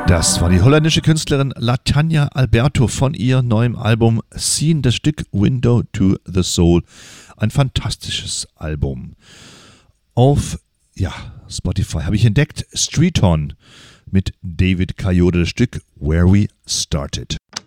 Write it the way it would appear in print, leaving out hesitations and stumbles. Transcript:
Das war die holländische Künstlerin Latanya Alberto von ihrem neuen Album Scene, das Stück Window to the Soul. Ein fantastisches Album. Auf Spotify habe ich entdeckt Streeton mit David Coyote, das Stück Where We Started.